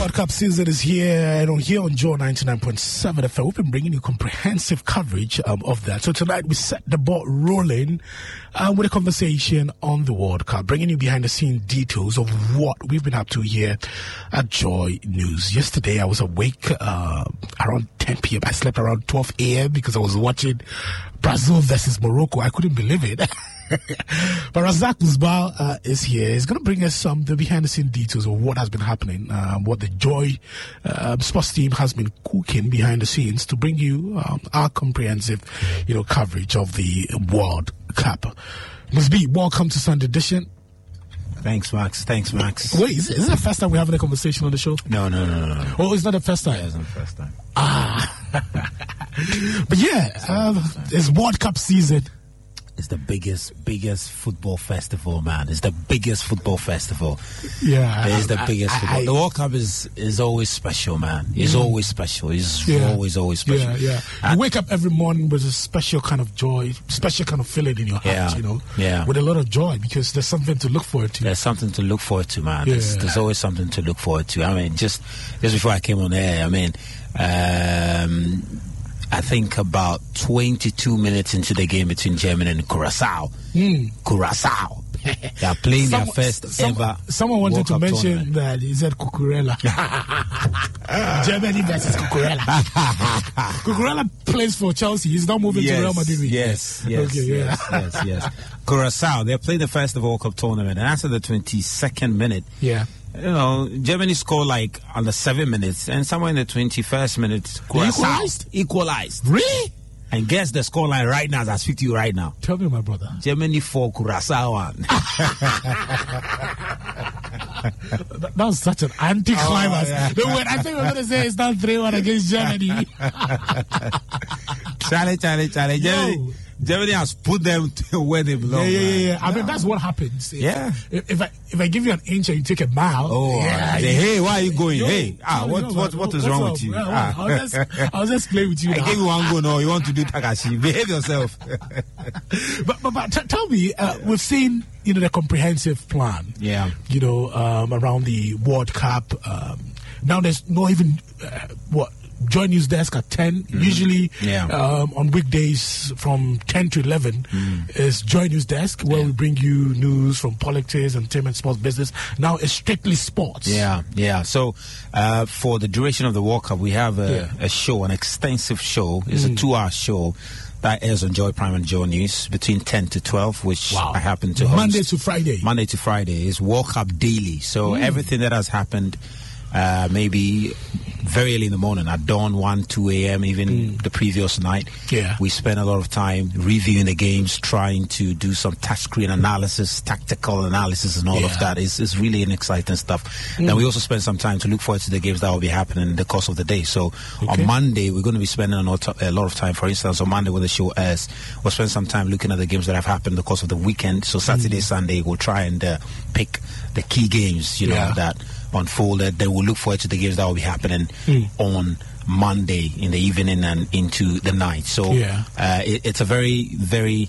World Cup season is here, and here on Joe 99.7 FM, we've been bringing you comprehensive coverage of that. So tonight we set the ball rolling with a conversation on the World Cup, bringing you behind-the-scenes details of what we've been up to here at Joy News. Yesterday, I was awake around 10 p.m. I slept around 12 a.m. because I was watching Brazil versus Morocco. I couldn't believe it. But Razak Musbah is here. He's going to bring us the behind-the-scenes details of what has been happening, what the Joy sports team has been cooking behind the scenes to bring you our comprehensive, coverage of the World Cup. Musbah, welcome to Sunday Edition. Thanks, Max. Wait, is this the first time we're having a conversation on the show? No. Oh, it's not the first time? Yeah, it's not the first time. But yeah, it's World Cup season. It's the biggest football festival, man. It's the biggest football festival. Yeah. It's the biggest football. The World Cup is always special, man. It's always special. It's always special. Yeah. You wake up every morning with a special kind of joy, special kind of feeling in your heart, with a lot of joy because there's something to look forward to. There's something to look forward to, man. Yeah. There's always something to look forward to. I mean, just before I came on air, I think about 22 minutes into the game between Germany and Curacao. Curacao. They are playing their first ever. Someone wanted to mention tournament. that he said Cucurella. Germany versus Cucurella. Cucurella plays for Chelsea. He's not moving to Real Madrid. Yes. Okay, Curacao. They're playing the first of World Cup tournament, and after the 22nd minute, Germany scored like under 7 minutes, and somewhere in the 21st minute, Curacao equalized. Really? And guess the scoreline right now as I speak to you right now. Tell me, my brother. Germany 4, Curacao 1. That was such an anticlimax. I think we're going to say it's not 3-1 against Germany. Charlie. Germany has put them to where they belong. Yeah. I mean, that's what happens. If I give you an inch and you take a mile. Hey, why are you going? What is wrong with you? I'll just play with you. I gave you one go. No, you want to do Takashi? Behave yourself. but tell me, we've seen the comprehensive plan. Yeah. Around the World Cup. Now there's no even Joy News Desk at 10. Usually on weekdays from 10 to 11 is Joy News Desk, where we bring you news from politics, entertainment, sports, business. Now it's strictly sports. Yeah. So for the duration of the World Cup, we have a show, an extensive show. It's a 2-hour show that airs on Joy Prime and Joy News between 10 to 12, which I happen to host. Monday to Friday is World Cup Daily. So everything that has happened maybe very early in the morning, at dawn, 1, 2 a.m., even the previous night. Yeah. We spend a lot of time reviewing the games, trying to do some touchscreen analysis, tactical analysis, and all of that. It's really an exciting stuff. And we also spend some time to look forward to the games that will be happening in the course of the day. So on Monday, we're going to be spending a lot of time. For instance, on Monday when the show airs, we'll spend some time looking at the games that have happened in the course of the weekend. So Saturday, Sunday, we'll try and pick the key games, that unfolded. Then we'll look forward to the games that will be happening on Monday in the evening and into the night. So it's a very, very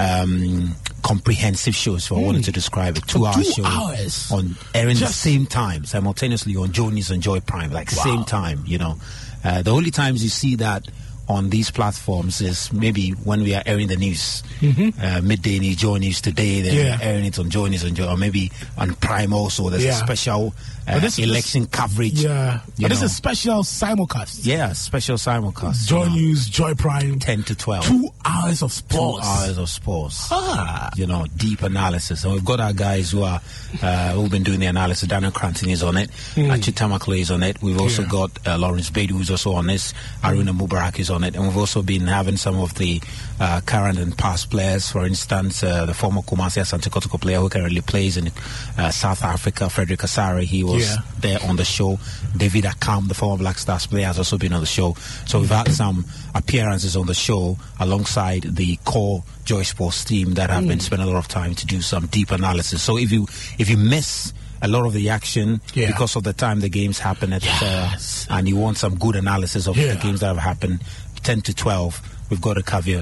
comprehensive show, so I wanted to describe it. 2-hour show on airing the same time, simultaneously on Joy News and Joy Prime, same time. The only times you see that on these platforms is maybe when we are airing the news, midday news, Joy News Today, then airing it on Joy News and Joy, or maybe on Prime also. There's a special election coverage. But this is special simulcast. Yeah, special simulcast. Joy News, Joy Prime. 10 to 12. 2 hours of sports. 2 hours of sports. Deep analysis. And we've got our guys who've been doing the analysis. Daniel Cranton is on it. Chitamaklo is on it. We've also got Lawrence Bedu, who's also on this. Aruna Mubarak is on it. And we've also been having some of the current and past players. For instance, the former Kumasi Asante Kotoko player who currently plays in South Africa, Frederick Asare. He was there on the show. David Akam, the former Black Stars player, has also been on the show. So we've had some appearances on the show alongside the core Joy Sports team that have been spending a lot of time to do some deep analysis. So if you miss a lot of the action because of the time the games happen at and you want some good analysis of the games that have happened, 10 to 12, we've got a caveat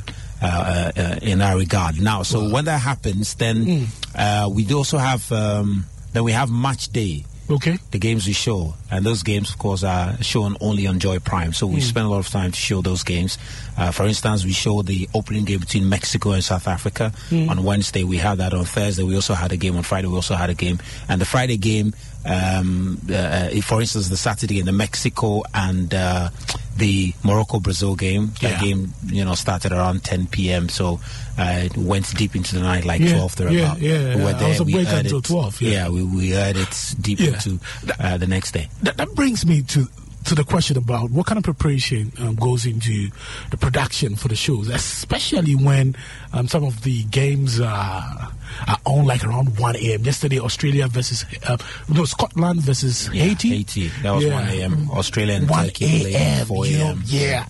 in that regard. Now, so when that happens, then we also have then we have match day Okay. The games we show, and those games, of course, are shown only on Joy Prime. So we spend a lot of time to show those games. For instance, we show the opening game between Mexico and South Africa on Wednesday. We had that on Thursday. We also had a game on Friday. We also had a game, and the Friday game, for instance, the Saturday game, the Mexico and the Morocco-Brazil game. That game, started around 10 p.m. So it went deep into the night, like 12 thereabout. Yeah. We were there. I was awake until 12. Yeah, we heard it deep into the next day. That brings me to the question about what kind of preparation goes into the production for the shows, especially when some of the games are on like around 1 a.m. Yesterday, Australia versus Scotland versus Haiti. That was 1 a.m. Australia and 1 Turkey a.m. 4 a.m.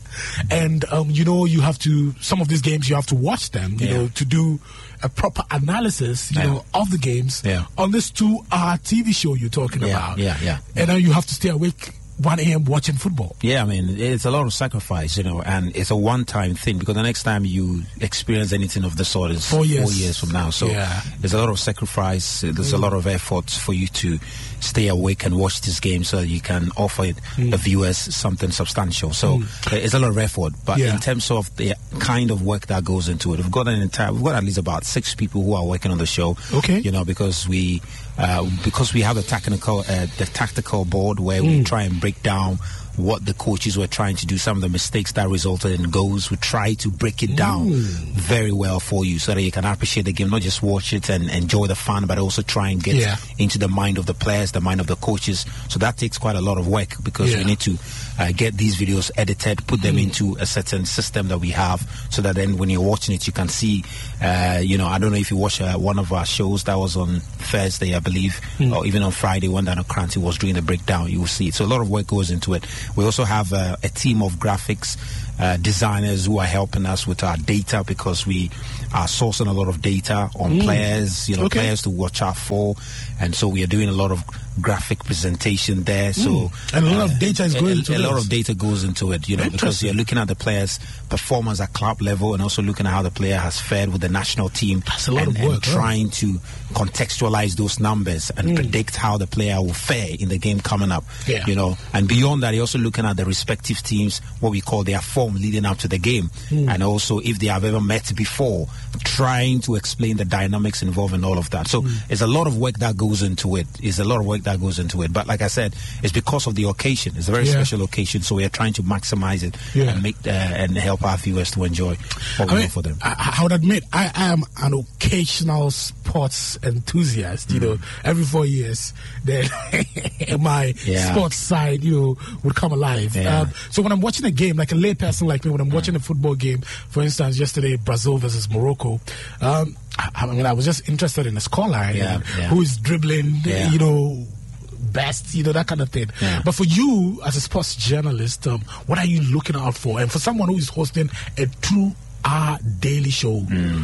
And you have to, some of these games you have to watch them, you know, to do a proper analysis, you know, of the games on this 2-hour TV show you're talking about. And then you have to stay awake 1 a.m. watching football. Yeah, I mean, it's a lot of sacrifice, and it's a one-time thing, because the next time you experience anything of the sort is 4 years from now. So there's a lot of sacrifice, there's a lot of effort for you to stay awake and watch this game so that you can offer the viewers something substantial. So it's a lot of effort, but in terms of the kind of work that goes into it, we've got at least about 6 people who are working on the show. Okay. Because we have the tactical board where we try and break down what the coaches were trying to do, some of the mistakes that resulted in goals. We try to break it down very well for you so that you can appreciate the game, not just watch it and enjoy the fun, but also try and get into the mind of the players, the mind of the coaches. So that takes quite a lot of work, because we need to get these videos edited, put them into a certain system that we have, so that then when you're watching it, you can see, I don't know if you watch one of our shows that was on Thursday, I believe, or even on Friday when Daniel Kranti was doing the breakdown, you will see it. So a lot of work goes into it. We also have a team of graphics designers who are helping us with our data, because we are sourcing a lot of data on players, players to watch out for, and so we are doing a lot of graphic presentation there. So and a lot of data is going into it. A lot of data goes into it, because you're looking at the players' performance at club level, and also looking at how the player has fared with the national team. That's a lot of work. And trying to contextualize those numbers and predict how the player will fare in the game coming up. And beyond that, you're also looking at the respective teams, what we call their form leading up to the game, and also if they have ever met before, trying to explain the dynamics involved in all of that. So it's a lot of work that goes into it. But like I said, it's because of the occasion. It's a very special occasion, so we are trying to maximize it and make and help our viewers to enjoy what we do for them. I would admit I am an occasional sports enthusiast. Every 4 years, then my sports side, would come alive. So when I'm watching a game, like a lay person like me, when I'm watching a football game, for instance, yesterday Brazil versus Morocco, I was just interested in the scoreline, who is dribbling, best, that kind of thing. But for you, as a sports journalist, what are you looking out for? And for someone who is hosting a 2-hour daily show,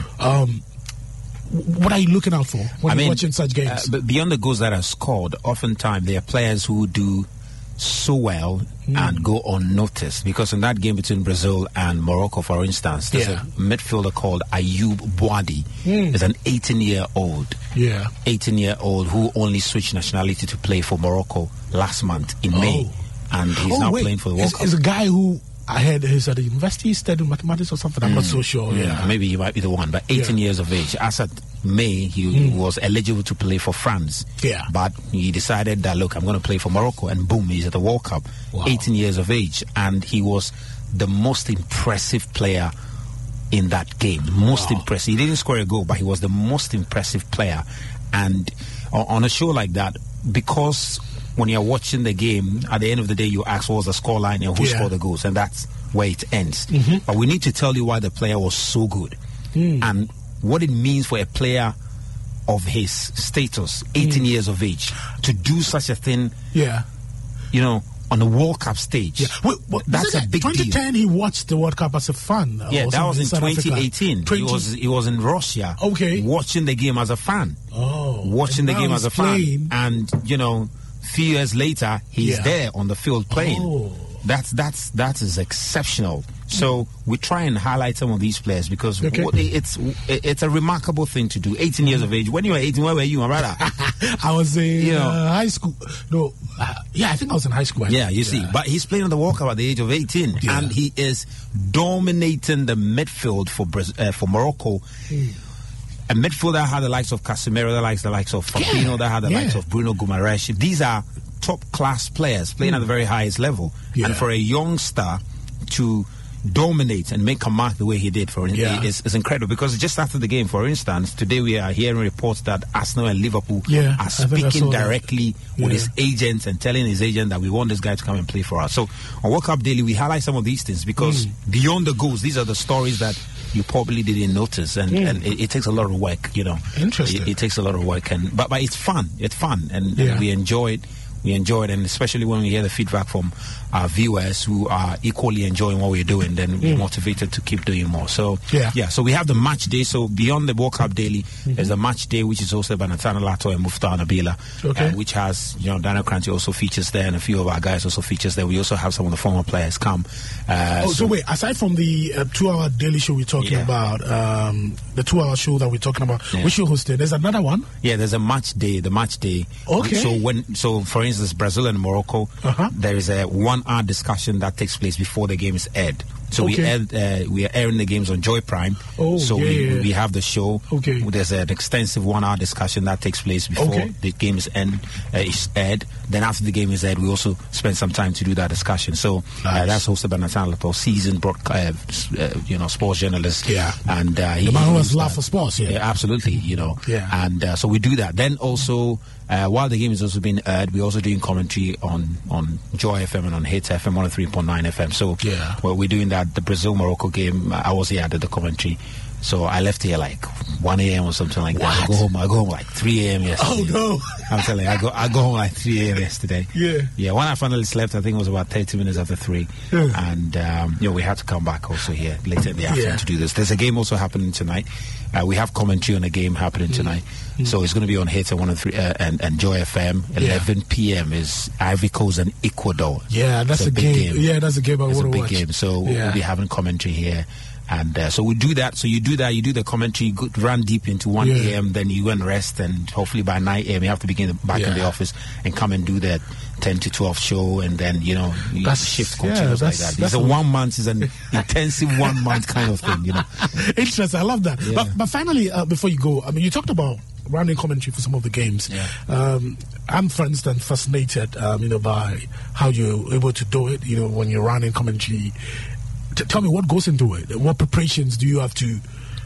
what are you looking out for when you're watching such games? But beyond the goals that are scored, oftentimes there are players who do so well and go unnoticed, because in that game between Brazil and Morocco, for instance, there's a midfielder called Ayoub Boadi. He's an 18-year-old 18-year-old who only switched nationality to play for Morocco last month in May, and he's now playing for the World Cup. It's a guy who I heard he's at the university studying mathematics or something. I'm not so sure. Maybe he might be the one, but 18 years of age. As at May, he was eligible to play for France. But he decided that, look, I'm going to play for Morocco, and boom, he's at the World Cup. 18 years of age, and he was the most impressive player in that game. Most impressive. He didn't score a goal, but he was the most impressive player. And on a show like that, because when you're watching the game, at the end of the day, you ask what was the scoreline and who scored the goals, and that's where it ends. But we need to tell you why the player was so good and what it means for a player of his status, 18 years of age, to do such a thing, on the World Cup stage. That's a big deal. 2010, he watched the World Cup as a fan. That was in 2018. He was in Russia watching the game as a fan. Watching the game as a fan. And, few years later, he's there on the field playing. That is exceptional. So we try and highlight some of these players because it's a remarkable thing to do. 18 years of age. When you were 18, where were you, my brother? I was in high school. No, I think I was in high school. Yeah, you see. But he's playing on the World Cup at the age of 18, and he is dominating the midfield for Morocco. A midfield that had the likes of Casemiro, the likes of Fabinho, that had the likes of Bruno Guimaraes. These are top-class players playing at the very highest level. And for a youngster to dominate and make a mark the way he did is incredible, because just after the game, for instance, today we are hearing reports that Arsenal and Liverpool are speaking directly with his agents and telling his agent that we want this guy to come and play for us. So on World Cup Daily, we highlight some of these things because beyond the goals, these are the stories that you probably didn't notice, and it takes a lot of work, Interesting. It takes a lot of work, but it's fun, and we enjoy it. We enjoy it, and especially when we hear the feedback from our viewers who are equally enjoying what we're doing, then we're motivated to keep doing more. So, so we have the match day. So beyond the World Cup Daily, there's a match day which is hosted by Nathaniel Lato and Muftar Nabila, which has, Daniel Kranti also features there, and a few of our guys also features there. We also have some of the former players come. So wait, aside from the 2-hour daily show we're talking about, the 2-hour show that we're talking about, which you hosted, there's another one? Yeah, there's a match day, the match day. Okay. So for instance, Brazil and Morocco, there is a 1-hour discussion that takes place before the game is aired. So we are airing the games on Joy Prime. We have the show. There's an extensive 1-hour discussion that takes place before the game is aired. Then after the game is aired, we also spend some time to do that discussion. So that's hosted by Nathaniel Lato, seasoned sports journalist. And the man who has love for sports. Absolutely. And so we do that. Then also, while the game is also being aired, we're also doing commentary on Joy FM and on Hits FM 103.9 FM. So we're doing that. The Brazil-Morocco game, I was here, I did the commentary. So I left here like 1 a.m. or something like that. I go home like 3 a.m. yesterday. Oh, no. I'm telling you, I go home like 3 a.m. yesterday. Yeah, when I finally slept, I think it was about 30 minutes after 3. And, we had to come back also here later in the afternoon to do this. There's a game also happening tonight. We have commentary on a game happening tonight. So it's going to be on Hits at 103 and Joy FM. 11 p.m. is Ivory Coast and Ecuador. Yeah, that's a big game. Yeah, that's a game I want to watch. It's a big game. So we'll be having commentary here. And so we do that. So you do that, you do the commentary, run deep into 1 a.m., then you go and rest, and hopefully by 9 a.m. you have to begin back in the office and come and do that 10 to 12 show, and then, you shift continues like that. It's a 1 month, it's an intensive 1 month kind of thing, Interesting, I love that. Yeah. But finally, before you go, I mean, you talked about running commentary for some of the games. I'm, for instance, fascinated, by how you're able to do it, when you're running commentary. Tell me what goes into it. What preparations do you have to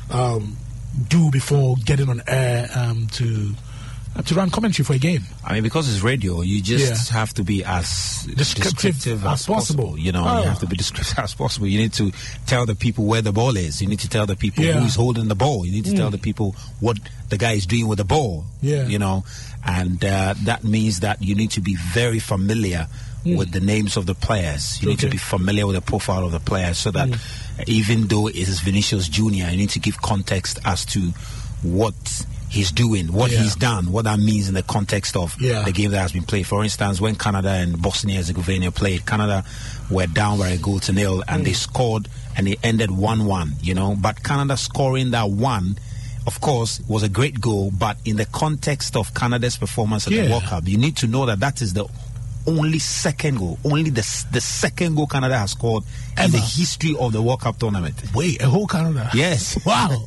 do before getting on air to run commentary for a game? I mean, because it's radio, you just have to be as descriptive as possible. You have to be descriptive as possible. You need to tell the people where the ball is. You need to tell the people who is holding the ball. You need to tell the people what the guy is doing with the ball. And that means that you need to be very familiar with the names of the players. You need to be familiar with the profile of the players, so that even though it is Vinicius Junior, you need to give context as to what he's doing, what he's done, what that means in the context of the game that has been played. For instance, when Canada and Bosnia-Herzegovina played, Canada were down by a 1-0, and they scored, and it ended 1-1, But Canada scoring that 1, of course, was a great goal, but in the context of Canada's performance at the World Cup, you need to know that is the only second goal, the second goal Canada has scored in the history of the World Cup tournament. Wait, a whole Canada? Yes. Wow.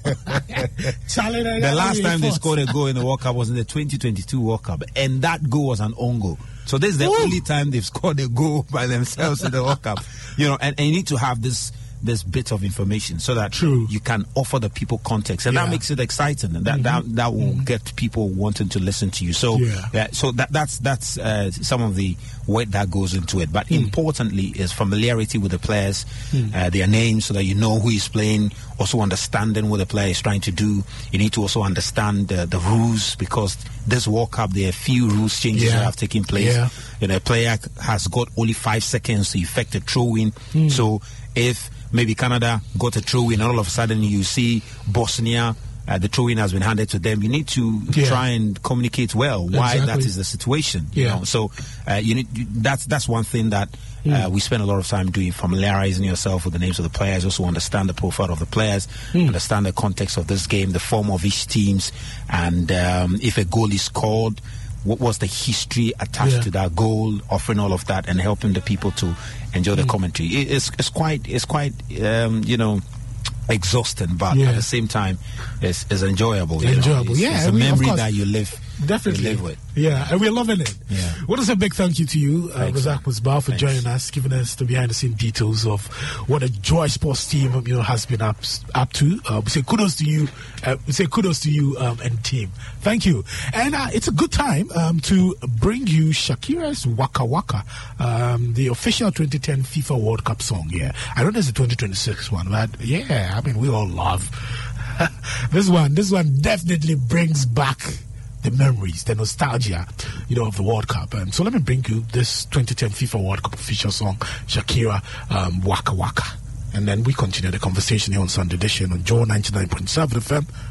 The last time they scored a goal in the World Cup was in the 2022 World Cup, and that goal was an own goal. So this is the only time they've scored a goal by themselves in the World Cup. And you need to have this bit of information so that you can offer the people context, and that makes it exciting, and that will get people wanting to listen to you. So so that's some of the weight that goes into it. But importantly is familiarity with the players, their names, so that you know who is playing. Also understanding what the player is trying to do. You need to also understand the rules, because this World Cup there are a few rules changes that have taken place. A player has got only 5 seconds to effect a throw-in. So if maybe Canada got a throw-in, all of a sudden you see Bosnia the throw-in has been handed to them, you need to try and communicate well why that is the situation. You know? So you need that's one thing that we spend a lot of time doing, familiarizing yourself with the names of the players, also understand the profile of the players, understand the context of this game, the form of each teams, and if a goal is scored, what was the history attached to that goal, offering all of that and helping the people to enjoy the commentary. It's quite exhausting, but at the same time it's enjoyable. Enjoyable, it's a memory that you live. Definitely. You live with. Yeah, and we're loving it. Yeah. Well, it's a big thank you to you, Razak Musbah, for joining us, giving us the behind-the-scenes details of what a Joy Sports team, has been up to. We say kudos to you. And team. Thank you. And it's a good time to bring you Shakira's Waka Waka, the official 2010 FIFA World Cup song. Yeah, I know there's a 2026 one, but we all love this one. This one definitely brings back the memories, the nostalgia, of the World Cup. So let me bring you this 2010 FIFA World Cup official song, Shakira, Waka Waka. And then we continue the conversation here on Sunday Edition on Joy 99.7 FM.